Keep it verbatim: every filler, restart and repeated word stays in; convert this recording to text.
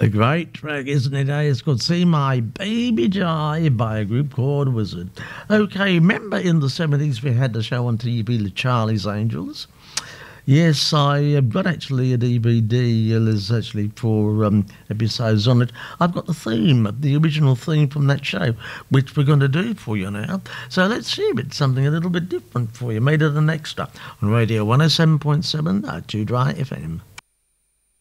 A great track, isn't it? Eh? It's called See My Baby Jive by a group called Wizard. Okay, remember in the seventies we had the show on T V, The Charlie's Angels? Yes, I have got actually a D V D. There's actually four um, episodes on it. I've got the theme, the original theme from that show, which we're going to do for you now. So let's see if it's something a little bit different for you. Made it an extra on Radio one oh seven point seven, Two Dry F M.